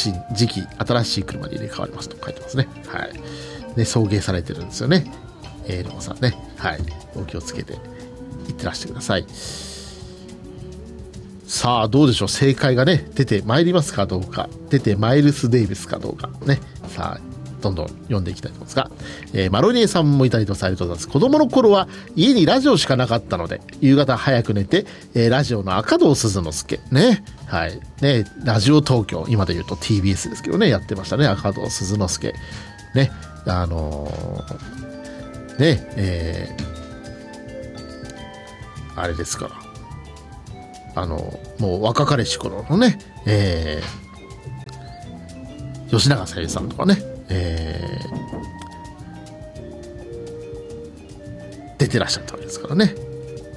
次期新しい車に入れ替わりますと書いてますね。はい。ね、送迎されてるんですよね。ロゴさんね。はい。お気をつけていってらしてください。さあ、どうでしょう。正解がね、出てまいりますかどうか。出てマイルス・デイビスかどうか。ね。さあ、どんどん読んでいきたいと思いますが、マロニエさんもいただいてます。ありがとうございます。子供の頃は家にラジオしかなかったので、夕方早く寝て、ラジオの赤堂鈴之助。ね。はい。ね。ラジオ東京、今で言うと TBS ですけどね、やってましたね。赤堂鈴之助。ね。ね。あれですから。もう若かりし頃のね、吉永小百合さんとかね、出てらっしゃったわけですからね。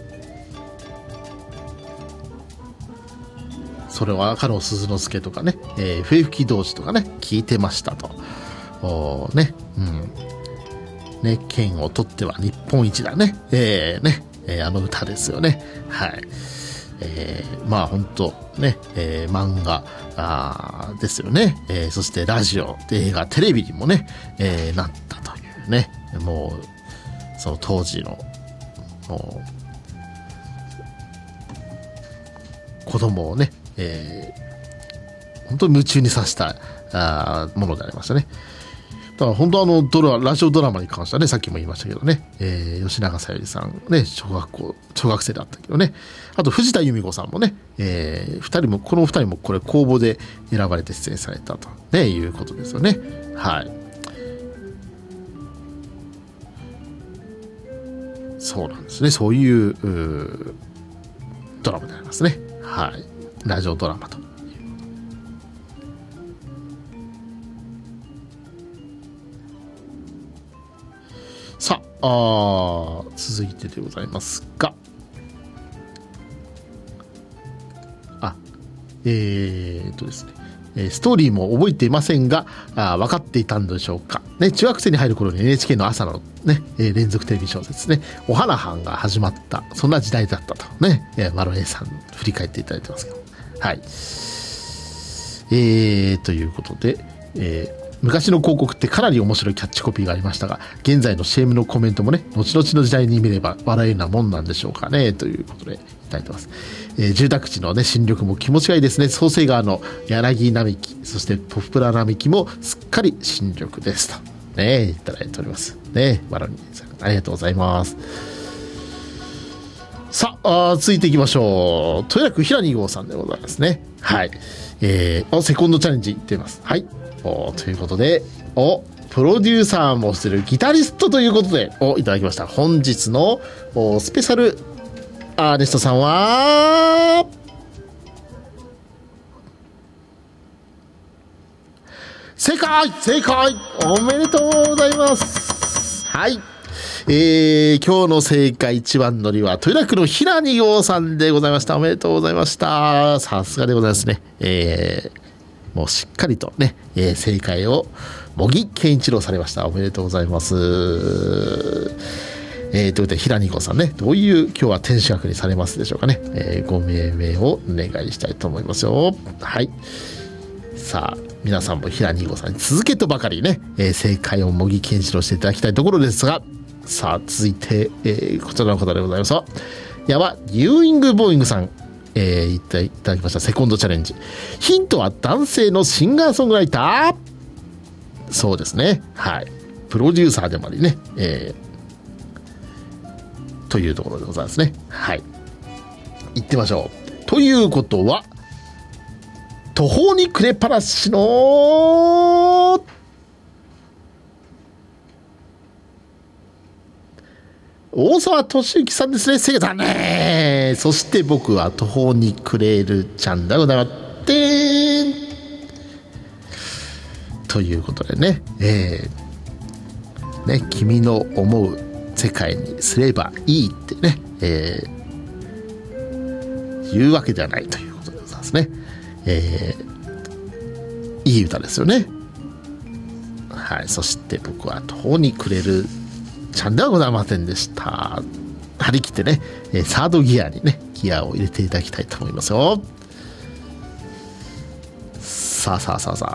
それは赤の鈴之助とかね、笛吹き同士とかね聞いてましたと。ね、ね、剣を取っては日本一だね。あの歌ですよね。はい。まあ本当ね、漫画ですよね。そしてラジオ、映画、テレビにもね、なったというね。もうその当時のもう子供をね、本当に夢中にさせたものでありましたね。だから本当ラジオドラマに関してはね、さっきも言いましたけどね、吉永小百合さんね、小学生だったけどね、あと藤田由美子さんもね、この二人もこれ公募で選ばれて出演されたと、ね、いうことですよね。はい。そうなんですね。そういうドラマでありますね。はい。ラジオドラマと。さあ、続いてでございますが、ですね、ストーリーも覚えていませんが、分かっていたんでしょうか。ね、中学生に入る頃に NHK の朝のね、連続テレビ小説ね、お花班が始まった、そんな時代だったとね、マロエさん振り返っていただいてますけど。はい。ということで、昔の広告ってかなり面白いキャッチコピーがありましたが、現在の CM のコメントもね、後々の時代に見れば笑えるようなもんなんでしょうかね、ということでいただいてます。住宅地のね、新緑も気持ちがいいですね。創成川の柳並木、そしてポプラ並木もすっかり新緑ですと。ね、いただいております。ね、マロニーさん、ありがとうございます。さあ、続いていきましょう。とやく平2号さんでございますね。はい。セコンドチャレンジいってます。はい。ということで、プロデューサーもしてるギタリストということで、いただきました。本日のスペシャルアーネストさんは、正解おめでとうございます。はい。今日の正解一番乗りは豊田区の平2号さんでございました。おめでとうございました。さすがでございますね。もうしっかりとね、正解を茂木健一郎されました。おめでとうございます。ということで平2号さんね、どういう今日は天守閣にされますでしょうかね。ご命名をお願いしたいと思いますよ。はい。さあ、皆さんも平2号さんに続けとばかりね、正解を茂木健一郎していただきたいところですが、さあ続いて、こちらの方でございますよ。ユーイングボーイングさん、いただきました。セコンドチャレンジ。ヒントは男性のシンガーソングライター。そうですね。はい。プロデューサーでもありね、というところでございますね。はい。行ってみましょう。ということは、途方に暮れっぱなしの大沢敏之さんですね。正解だね。そして僕は途方に暮れるちゃんでございます。ということでね、君の思う世界にすればいいってね、言うわけではないということでございますね。いい歌ですよね。はい。そして僕は途方に暮れるちゃんではございませんでした。張り切ってね、サードギアにね、ギアを入れていただきたいと思いますよ。さあ